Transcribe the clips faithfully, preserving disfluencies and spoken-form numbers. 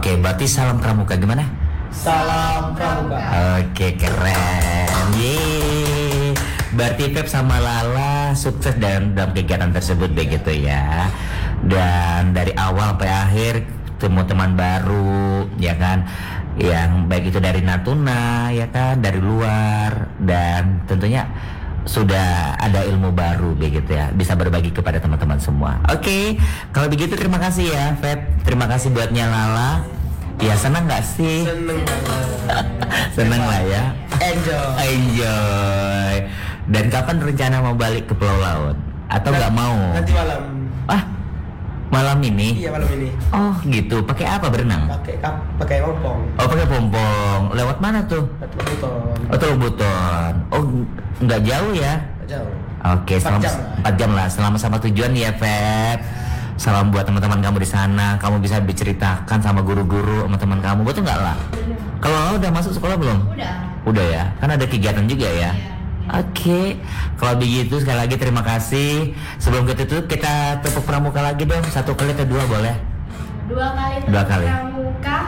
Oke, berarti salam pramuka gimana? Salam pramuka. Oke, keren. Yeay. Berarti Feb sama Lala sukses dalam, dalam kegiatan tersebut begitu ya. Dan dari awal sampai akhir temu teman baru, ya kan? Yang baik itu dari Natuna, ya kan, dari luar, dan tentunya sudah ada ilmu baru begitu ya, bisa berbagi kepada teman-teman semua. Oke, kalau begitu terima kasih ya Feb, terima kasih buatnya Lala. Ya senang nggak sih? Seneng banget. Senang lah ya. Enjoy. Enjoy. Dan kapan rencana mau balik ke Pulau Laut? Atau nggak mau? Nanti malam. Ah, malam ini? Iya malam ini. Oh gitu. Pakai apa berenang? Pakai kap, pakai pompong. Oh pakai pompong. Lewat mana tuh? Pakai buton. Oh Teluk Buton. Oh nggak jauh ya? Nggak jauh. Oke, selama Empat jam lah. empat jam lah. Selama sama tujuan ya, Feb. Salam buat teman-teman kamu di sana. Kamu bisa diceritakan sama guru-guru, sama teman kamu. Betul nggak lah? Kalau lo udah masuk sekolah belum? Udah. Udah ya. Kan ada kegiatan juga ya. Iya. Oke. Kalau begitu sekali lagi terima kasih. Sebelum kita tutup kita tepuk pramuka lagi dong. Satu kali atau dua boleh? Dua kali Dua kali. pramuka.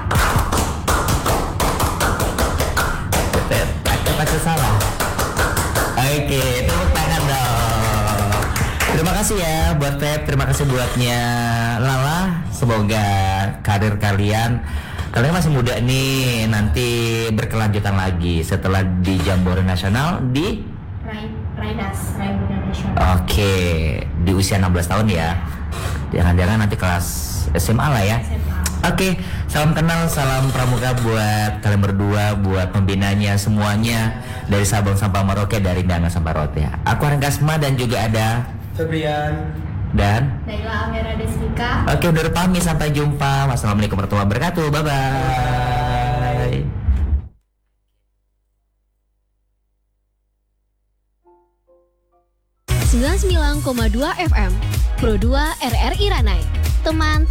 Feb, aku pasti salah. Oke, tepuk tangan dong. Terima kasih ya buat Feb, terima kasih buatnya Lala. Semoga karir kalian, kalian masih muda nih, nanti berkelanjutan lagi setelah di Jambore Nasional di Rai, Rainas, Rai Bunda Nasional. Oke, di usia enam belas tahun ya. Jangan-jangan nanti kelas S M A lah ya. S M A. Oke, salam kenal, salam pramuka buat kalian berdua, buat pembinanya semuanya dari Sabang sampai Merauke, dari Dana sampai Rote. Aku Aran Kasma dan juga ada Febrian. dan Naila Amera Desmika. oke, udah pamit, sampai jumpa. Wassalamualaikum warahmatullahi wabarakatuh. Bye bye. sembilan puluh sembilan koma dua F M Pro dua R R I Ranai. Teman